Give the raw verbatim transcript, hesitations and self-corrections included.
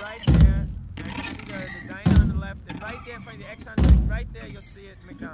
right there, and you see the, the diner on the left, and right there in front of the Exxon station, right there, you'll see it, McDonald's.